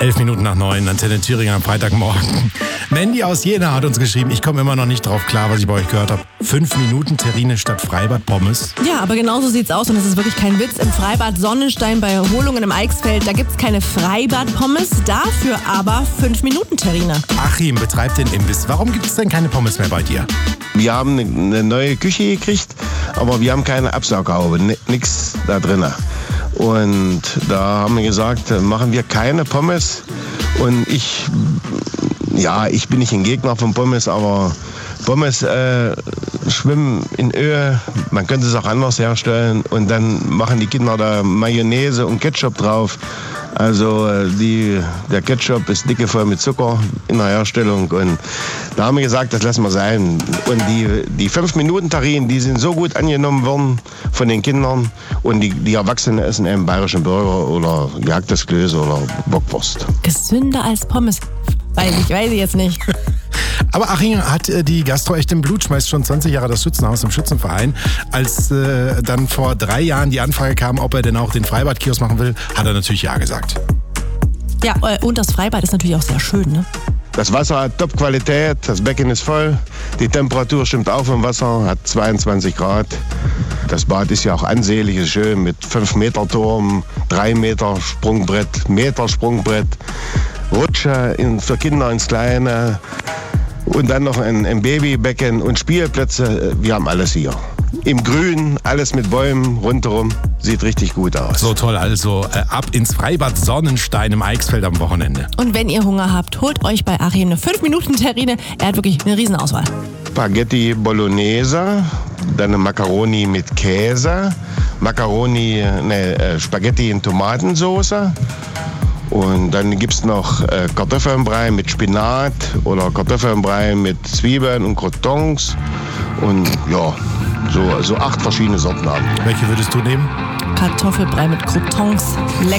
8:11, Antenne Thüringen am Freitagmorgen. Mandy aus Jena hat uns geschrieben, ich komme immer noch nicht drauf klar, was ich bei euch gehört habe. 5 Minuten Terrine statt Freibad-Pommes. Ja, aber genau so sieht's aus und das ist wirklich kein Witz. Im Freibad Sonnenstein bei Erholungen im Eichsfeld, da gibt's keine Freibad-Pommes, dafür aber 5 Minuten Terrine. Achim betreibt den Imbiss. Warum gibt es denn keine Pommes mehr bei dir? Wir haben eine neue Küche gekriegt, aber wir haben keine Absaughaube, nix da drin. Und da haben wir gesagt, machen wir keine Pommes. Und ich bin nicht ein Gegner von Pommes, aber Pommes schwimmen in Öl. Man könnte es auch anders herstellen. Und dann machen die Kinder da Mayonnaise und Ketchup drauf. Also der Ketchup ist dicke voll mit Zucker in der Herstellung. Und da haben wir gesagt, das lassen wir sein. Und die 5-Minuten-Terrinen, die sind so gut angenommen worden von den Kindern. Und die Erwachsenen essen eben bayerischen Burger oder gehacktes Klöße oder Bockwurst. Gesünder als Pommes? Weiß ich jetzt nicht. Aber Achim hat die Gastro echt im Blut, schmeißt schon 20 Jahre das Schützenhaus im Schützenverein. Als dann vor 3 Jahren die Anfrage kam, ob er denn auch den Freibadkiosk machen will, hat er natürlich ja gesagt. Ja, und das Freibad ist natürlich auch sehr schön, ne? Das Wasser hat Top-Qualität, das Becken ist voll, die Temperatur stimmt auch vom Wasser, hat 22 Grad. Das Bad ist ja auch ansehlich, ist schön mit 5 Meter Turm, 3 Meter Sprungbrett, Meter Sprungbrett, Rutsche für Kinder ins Kleine und dann noch ein Babybecken und Spielplätze. Wir haben alles hier. Im Grün, alles mit Bäumen rundherum. Sieht richtig gut aus. So toll, also ab ins Freibad Sonnenstein im Eichsfeld am Wochenende. Und wenn ihr Hunger habt, holt euch bei Achim eine 5-Minuten-Terrine. Er hat wirklich eine Riesenauswahl. Spaghetti Bolognese, dann eine Macaroni mit Käse, Spaghetti in Tomatensauce. Und dann gibt es noch Kartoffelbrei mit Spinat oder Kartoffelbrei mit Zwiebeln und Croutons. Und ja, so 8 verschiedene Sorten haben. Welche würdest du nehmen? Kartoffelbrei mit Croutons. Lecker.